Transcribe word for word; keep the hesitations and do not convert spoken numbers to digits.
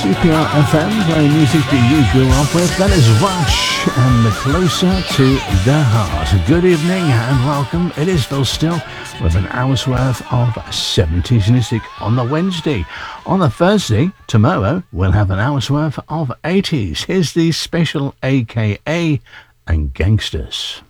C P R F M, playing music that you grew up with. That is Rush and the Closer to the Heart. Good evening and welcome. It is Phil Still with an hour's worth of seventies music on the Wednesday. On the Thursday, tomorrow, we'll have an hour's worth of eighties. Here's the special A K A and Gangsters.